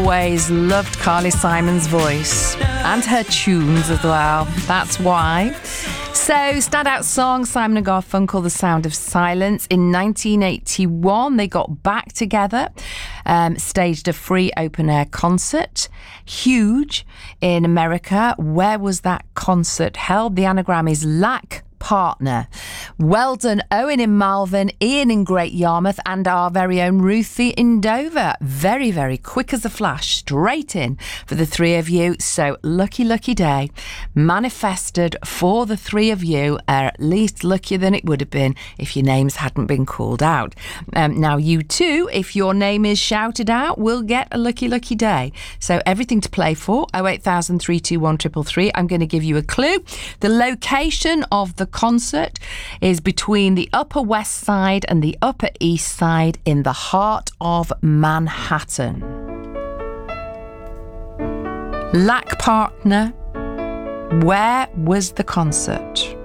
always loved Carly Simon's voice and her tunes as well. That's why. So, standout song, Simon and Garfunkel, The Sound of Silence. In 1981, they got back together, staged a free open-air concert. Huge in America. Where was that concert held? The anagram is Lack Partner. Well done, Owen in Malvern, Ian in Great Yarmouth, and our very own Ruthie in Dover. Very, very quick as a flash, straight in for the three of you. So, lucky, lucky day. Manifested for the three of you, are at least luckier than it would have been if your names hadn't been called out. Now, you too, if your name is shouted out, will get a lucky, lucky day. So, everything to play for, 08000 321 333. I'm going to give you a clue. The location of the concert is between the Upper West Side and the Upper East Side in the heart of Manhattan. Lack Partner. Where was the concert?